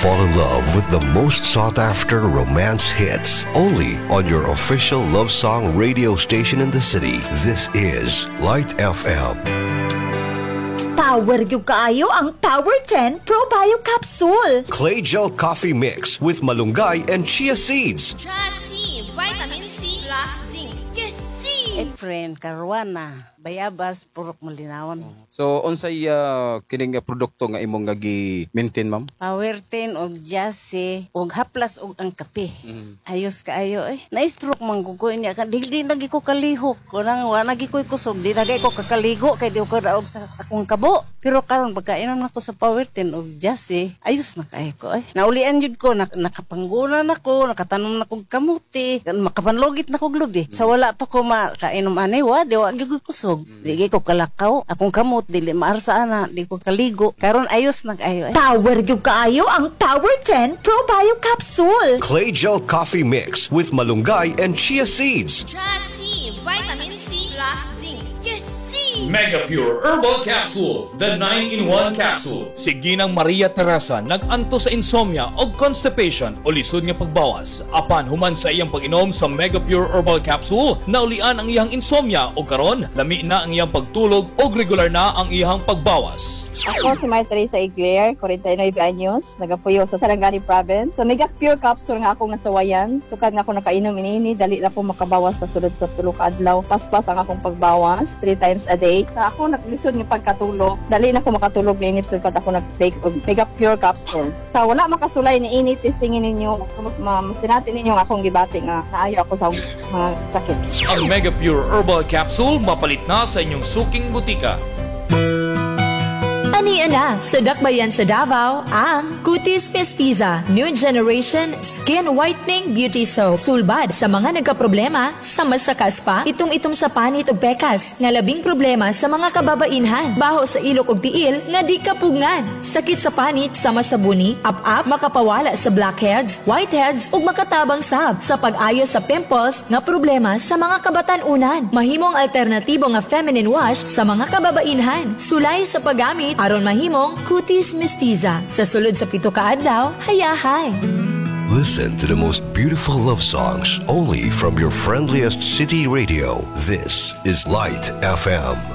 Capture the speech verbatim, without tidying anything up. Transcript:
fall in love with the most sought-after romance hits only on your official love song radio station in the city. This is Light F M. Power yung kaayo ang Power ten Pro Bio Capsule. Clay Gel Coffee Mix with malunggay and chia seeds. Chia C, vitamin C plus zinc. Chia C. Efren, Caruana, Bayabas, Purok Malinawan. So, unsay uh, kining nga produkto nga imong nga gi-maintain, ma'am? Power ten og jase og haplas og ang kape. Mm. Ayos kaayo eh. Na-stroke man gugo niya kan dili lagi ko kalihok. Kurang wa lagi ko kusog, di lagi ko kakaligo kay di ko daog sa akong kabo. Pero karon pagkainom nako sa Power ten og jase, ayos na kay ko eh. Naulian jud ko nak nakapanggunan nako, nakatanom na kog kamuti, makapanlogit na kog lubi. Sa wala pa ko makainom ani wa, di wa gyud ko kusog. Di ko kalakaw, akong kamot dili maarsa ana, di ko kaligo. Karon ayos na kayo eh. Power yung kaayo ang Power ten Pro Bio Capsule. Clay Gel Coffee Mix with malunggay and chia seeds. Chia C, vitamin C plus zinc. Chia C. Mega Pure Herbal Capsule, the nine in one capsule. Si Ginang Maria Teresa nag-anto sa insomnia o constipation o lisod nga pagbawas. Apan human sa iyang pag-inom sa Mega Pure Herbal Capsule, naulian ang iyang insomnia o karon lami na ang iyang pagtulog o regular na ang iyang pagbawas. Ako si Maria Teresa Aguilar, forty-nine anyos, nagapuyo sa Sarangani Province. Sa Mega Pure Capsule nga ako nasawayan, sukad nga ako nakainom inini, dali na po makabawas sa sulod sa tulog adlaw. Paspas ang akong pagbawas, three times a day. Sa ako naglisod ng pagkatulog, dali na ako makatulog linip sukad ako nag-take og Mega Pure Capsule. Sa wala makasulay ni ini, testingin ninyo, mas masinatin ninyo nga akong gibati nga naayo ako sa mga sakit. Ang Mega Pure Herbal Capsule mapalit na sa inyong suking butika. Anian na sa dakbayan sa Davao ang Cutis Mestiza New Generation Skin Whitening Beauty Soap. Sulbad sa mga nagkaproblema sa masakas pa, itom-itom sa panit o pekas, nga labing problema sa mga kababainhan, baho sa ilok og tiil nga di kapugngan, sakit sa panit sa masabuni, up-up, makapawala sa blackheads, whiteheads ug makatabang sab sa pag-ayo sa pimples nga problema sa mga kabatan-unan. Mahimong alternatibo nga feminine wash sa mga kababainhan. Sulay sa paggamit aron mahimong Cutis Mestiza. Sa sulod sa pito ka adlaw, hayahay. Listen to the most beautiful love songs only from your friendliest city radio. This is Light F M.